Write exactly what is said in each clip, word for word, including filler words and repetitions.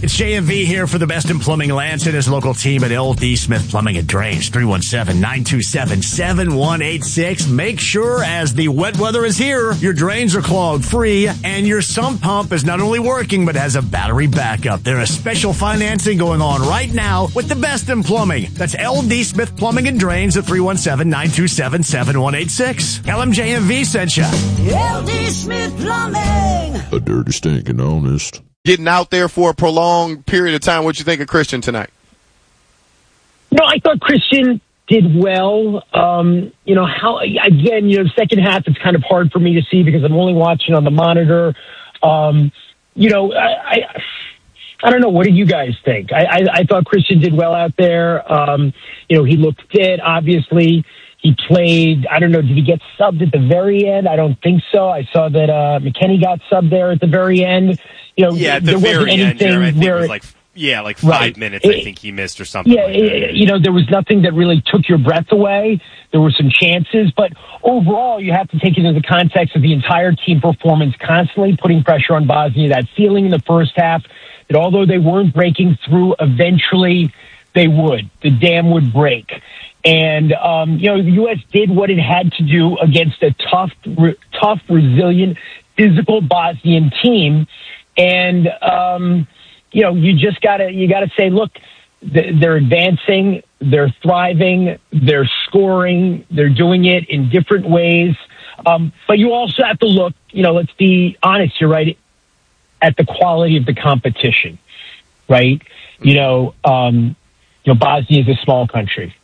It's J M V here for the best in plumbing. Lance and his local team at L D Smith Plumbing and Drains. three one seven, nine two seven, seven one eight six. Make sure as the wet weather is here, your drains are clogged free and your sump pump is not only working but has a battery backup. There is special financing going on right now with the best in plumbing. That's L D Smith Plumbing and Drains at three one seven, nine two seven, seven one eight six. L M J M V sent you. L D Smith Plumbing. A dirty, stinking honest. Getting out there for a prolonged period of time. What you think of Christian tonight? No, I thought Christian did well. Um, you know, how, again, you know, second half, it's kind of hard for me to see because I'm only watching on the monitor. Um, you know, I, I, I don't know. What do you guys think? I, I, I thought Christian did well out there. Um, you know, he looked fit, obviously. He played, I don't know, did he get subbed at the very end? I don't think so. I saw that uh, McKinney got subbed there at the very end. You know, yeah, at the there very wasn't end, anything Jeremy, I think where it was like, yeah, like five right. minutes, I think he missed or something. Yeah, like that. you know, there was nothing that really took your breath away. There were some chances, but overall, you have to take it into the context of the entire team performance, constantly putting pressure on Bosnia, that feeling in the first half that although they weren't breaking through, eventually they would. The dam would break. And, um, you know, the U S did what it had to do against a tough, re- tough, resilient, physical Bosnian team. And, um, you know, you just gotta, you gotta say, look, th- they're advancing, they're thriving, they're scoring, they're doing it in different ways. Um, but you also have to look, you know, let's be honest, you're right, at the quality of the competition, right? You know, um, you know, Bosnia is a small country.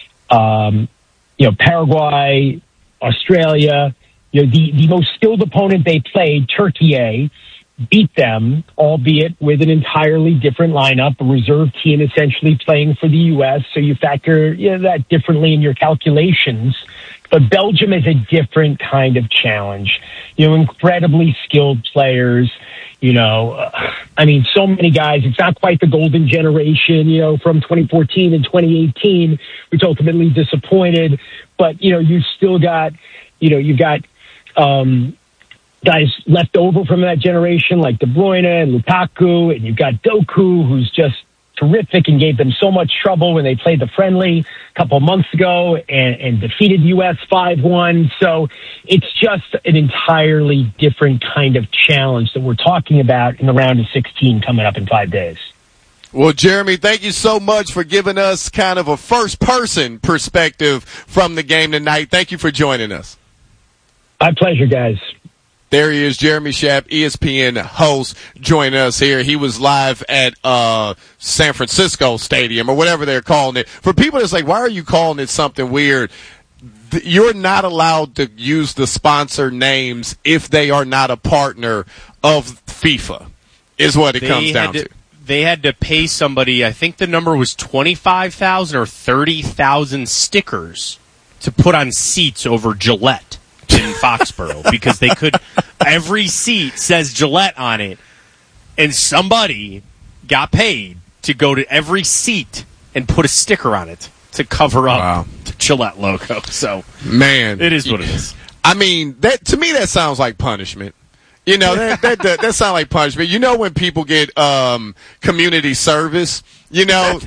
Um, you know, Paraguay, Australia, you know, the, the most skilled opponent they played, Turkey, beat them, albeit with an entirely different lineup, a reserve team essentially playing for the U S. So you factor you know, that differently in your calculations. But Belgium is a different kind of challenge. You know, incredibly skilled players. You know, uh, I mean, so many guys. It's not quite the golden generation, you know, from twenty fourteen and twenty eighteen, which ultimately disappointed. But, you know, you still got, you know, you've got um, guys left over from that generation like De Bruyne and Lukaku, and you've got Doku, who's just terrific and gave them so much trouble when they played the friendly a couple of months ago and, and defeated U S five one. So it's just an entirely different kind of challenge that we're talking about in the round of sixteen coming up in five days. Well, Jeremy, thank you so much for giving us kind of a first-person perspective from the game tonight. Thank you for joining us. My pleasure, guys. There he is, Jeremy Schaap, E S P N host, joining us here. He was live at uh San Francisco Stadium or whatever they're calling it. For people that's like, why are you calling it something weird? You're not allowed to use the sponsor names if they are not a partner of FIFA, is what it they comes down to, to. They had to pay somebody, I think the number was twenty-five thousand or thirty thousand stickers to put on seats over Gillette in Foxborough because they could, every seat says Gillette on it, and somebody got paid to go to every seat and put a sticker on it to cover up wow. the Gillette logo. So, man, it is what it is. I mean, that to me that sounds like punishment. You know, that that that, that sounds like punishment. You know, when people get um, community service, you know.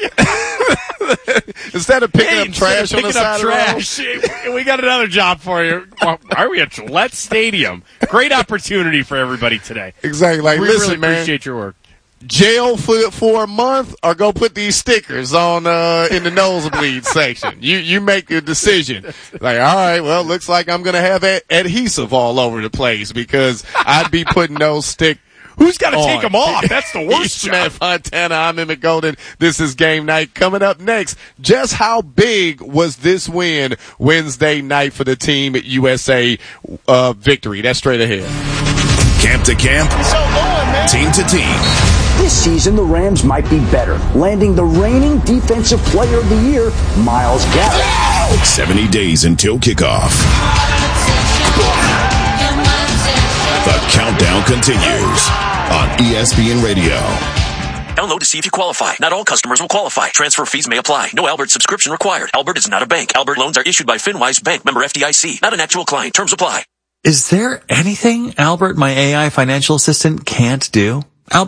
Instead of picking hey, up trash on the side trash, of the road. We got another job for you. Why are we at Gillette Stadium? Great opportunity for everybody today. Exactly. Like, we listen, really man, appreciate your work. Jail for for a month, or go put these stickers on uh, in the nosebleed section. You you make a decision. Like, all right, well, looks like I'm gonna have ad- adhesive all over the place because I'd be putting those stick. Who's got to on. take them off? That's the worst. He's Matt Fontana. I'm Emmett Golden. This is Game Night. Coming up next, just how big was this win Wednesday night for the team at U S A uh, victory? That's straight ahead. Camp to camp, team to team. This season, the Rams might be better, landing the reigning Defensive Player of the Year, Myles Garrett. seventy days until kickoff. The countdown continues on E S P N Radio. Download to see if you qualify. Not all customers will qualify. Transfer fees may apply. No Albert subscription required. Albert is not a bank. Albert loans are issued by FinWise Bank, member F D I C. Not an actual client. Terms apply. Is there anything Albert, my A I financial assistant, can't do?